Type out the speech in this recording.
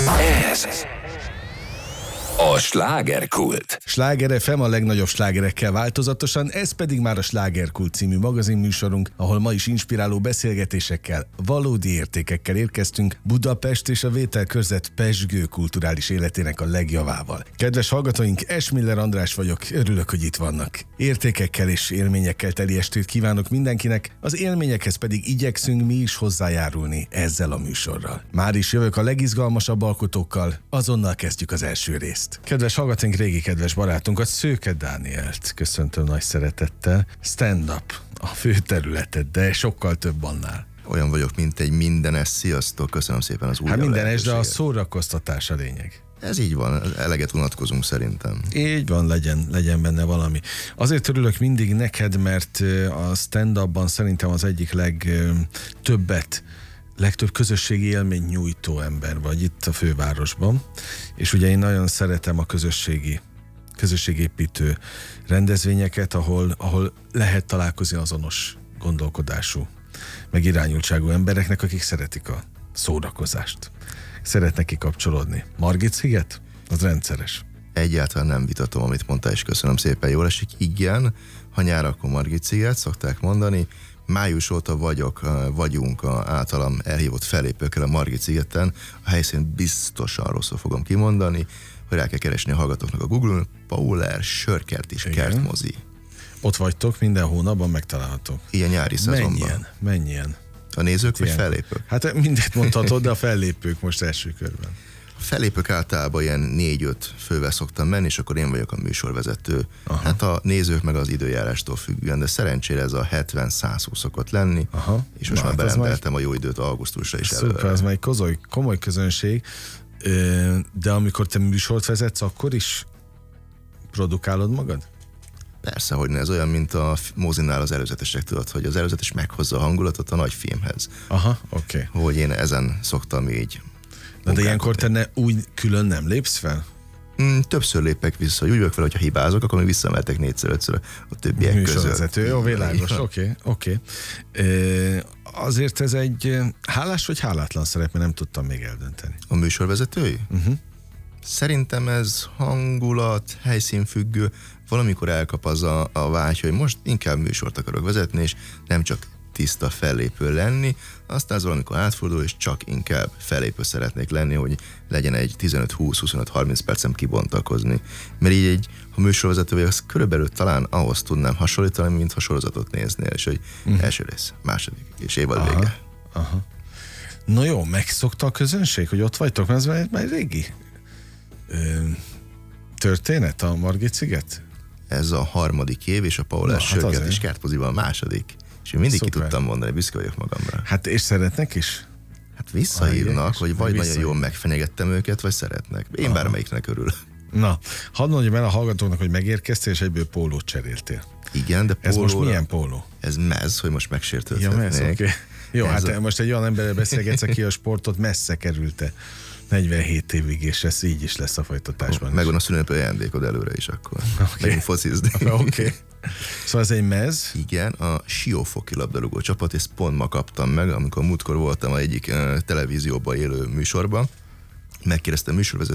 Ez a Slágerkult. Sláger FM a legnagyobb slágerekkel változatosan, ez pedig már a Slágerkult című magazinműsorunk, ahol ma is inspiráló beszélgetésekkel, valódi értékekkel érkeztünk Budapest és a vételkörzet pezsgő kulturális életének a legjavával. Kedves hallgatóink, Esmiller András vagyok, örülök, hogy itt vannak. Értékekkel és élményekkel teli estét kívánok mindenkinek, az élményekhez pedig igyekszünk mi is hozzájárulni ezzel a műsorral. Már is jövök a legizgalmasabb alkotókkal, azonnal kezdjük az első részt. Kedves hallgatóink, régi kedves barátunkat, Szőke Dánielt köszöntöm nagy szeretettel. Stand-up a fő területed, de sokkal több annál. Olyan vagyok, mint egy mindenes. Sziasztok, köszönöm szépen az új mindenes, de a szórakoztatás a lényeg. Ez így van, eleget unatkozunk szerintem. Így van, legyen benne valami. Azért örülök mindig neked, mert a stand-upban szerintem az egyik legtöbb közösségi élmény nyújtó ember vagy itt a fővárosban, és ugye én nagyon szeretem a közösségépítő rendezvényeket, ahol lehet találkozni azonos gondolkodású, meg irányultságú embereknek, akik szeretik a szórakozást. Szeretnek kikapcsolódni. Margit-sziget? Az rendszeres. Egyáltalán nem vitatom, amit mondtál, és köszönöm szépen, jól esik. Igen, ha nyár, akkor Margit-sziget, szokták mondani. Május óta vagyunk általam elhívott fellépőkkel a Margit-szigeten. A helyszínt biztosan rosszul fogom kimondani, hogy rá kell keresni a hallgatóknak a Google-on. Pauler, sörkert és kertmozi. Ott vagytok, minden hónapban megtalálhatók. Ilyen nyári szezonban. Mennyien? A nézők vagy fellépők? Hát mindet mondhatod, de a fellépők most első körben. A fellépők általában ilyen 4-5 fővel szoktam menni, és akkor én vagyok a műsorvezető. Aha. Hát a nézők meg az időjárástól függően, de szerencsére ez a 70-120 szokott lenni, és most már berendeltem a jó időt augusztusra is előre. Szuper, ez már egy komoly közönség, de amikor te műsort vezetsz, akkor is produkálod magad? Persze, hogy ne, ez olyan, mint a mozinál az előzetesek, tudod, hogy az előzetes meghozza a hangulatot a nagy filmhez. Aha, oké. Hogy én ezen szoktam így. De ilyenkor te úgy külön nem lépsz fel? Többször lépek vissza, hogy úgy vagyok fel, hogyha hibázok, akkor még visszamehetek 4-5-ször a többiek között. Jó, világos, oké. Azért ez egy hálás vagy hálátlan szerep, mert nem tudtam még eldönteni. A műsorvezetői? Szerintem ez hangulat, helyszínfüggő, valamikor elkap az a vágy, hogy most inkább műsort akarok vezetni, és nem csak tiszta fellépő lenni, aztán az valamikor átfordul, és csak inkább fellépő szeretnék lenni, hogy legyen egy 15-20-25-30 percem kibontakozni. Mert így ha műsorvezető vagy, az körülbelül talán ahhoz tudnám hasonlítani, mint ha sorozatot néznél, és hogy első rész, második, és évad vége. Aha. No jó, megszokta a közönség, hogy ott vagytok, mert ez már régi történet a Margit-sziget? Ez a 3. év, és a Pauler sörkert és kertmoziban a második. És én mindig ki tudtam mondani, büszke vagyok magamra. Hát és szeretnek is? Hát visszaírnak, hogy vagy nagyon jól megfenyegettem őket, vagy szeretnek. Én bármelyiknek örül. Na, hadd mondjam el a hallgatóknak, hogy megérkeztél, és egyből pólót cseréltél. Igen, de pólóra... Ez most milyen póló? Ez mez, hogy most megsértődhetnék. Ja, mez, okay. Jó, hát most egy olyan emberrel beszélgetsz, aki a sportot messze kerülte 47 évig, és ez így is lesz a folytatásban. Megvan a szülőnapja ajándékod előre is akkor. Megint focizni. Oké. Szóval ez egy mez? Igen, a Siófoki labdarúgó csapat, és pont ma kaptam meg, amikor múltkor voltam egyik televízióban élő műsorban. Megkérdeztem műsorvezetőt,